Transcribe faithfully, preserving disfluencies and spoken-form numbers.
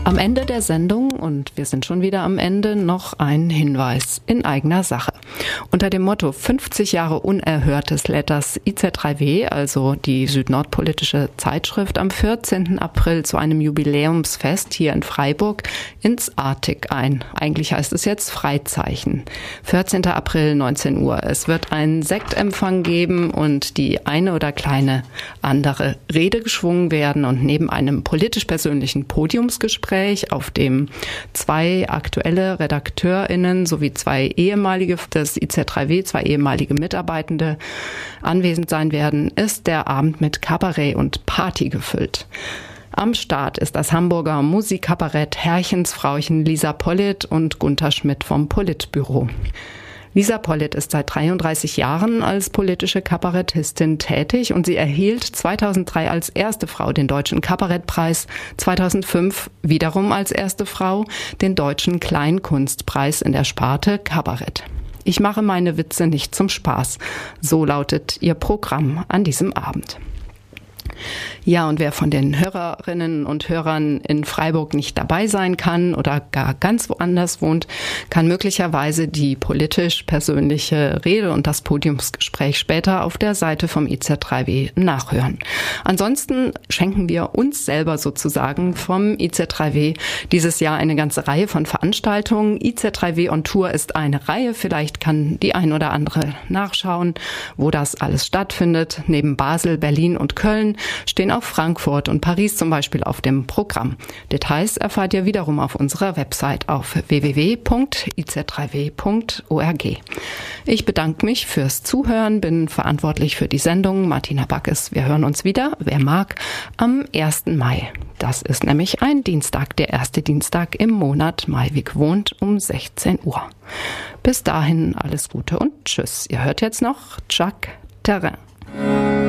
Am Ende der Sendung, und wir sind schon wieder am Ende, noch ein Hinweis in eigener Sache. Unter dem Motto fünfzig Jahre Unerhörtes lädt das I Z drei W, also die südnordpolitische Zeitschrift, am vierzehnten April zu einem Jubiläumsfest hier in Freiburg ins Artig ein. Eigentlich heißt es jetzt Freizeichen. vierzehnten April, neunzehn Uhr. Es wird einen Sektempfang geben und die eine oder kleine andere Rede geschwungen werden, und neben einem politisch-persönlichen Podiumsgespräch, auf dem zwei aktuelle RedakteurInnen sowie zwei ehemalige des I Z drei W, zwei ehemalige Mitarbeitende anwesend sein werden, ist der Abend mit Kabarett und Party gefüllt. Am Start ist das Hamburger Musikkabarett Herrchensfrauchen Lisa Pollitt und Gunther Schmidt vom Politbüro. Lisa Pollitt ist seit dreiunddreißig Jahren als politische Kabarettistin tätig, und sie erhielt zweitausenddrei als erste Frau den Deutschen Kabarettpreis, zweitausendfünf wiederum als erste Frau den Deutschen Kleinkunstpreis in der Sparte Kabarett. Ich mache meine Witze nicht zum Spaß. So lautet ihr Programm an diesem Abend. Ja, und wer von den Hörerinnen und Hörern in Freiburg nicht dabei sein kann oder gar ganz woanders wohnt, kann möglicherweise die politisch-persönliche Rede und das Podiumsgespräch später auf der Seite vom I Z drei W nachhören. Ansonsten schenken wir uns selber sozusagen vom I Z drei W dieses Jahr eine ganze Reihe von Veranstaltungen. I Z drei W on Tour ist eine Reihe. Vielleicht kann die ein oder andere nachschauen, wo das alles stattfindet. Neben Basel, Berlin und Köln stehen auch Frankfurt und Paris zum Beispiel auf dem Programm. Details erfahrt ihr wiederum auf unserer Website auf w w w punkt i z drei w punkt org. Ich bedanke mich fürs Zuhören, bin verantwortlich für die Sendung, Martina Backes. Wir hören uns wieder, wer mag, am ersten Mai. Das ist nämlich ein Dienstag, der erste Dienstag im Monat Mai, wie gewohnt, um sechzehn Uhr. Bis dahin alles Gute und tschüss. Ihr hört jetzt noch Jacques Terrain.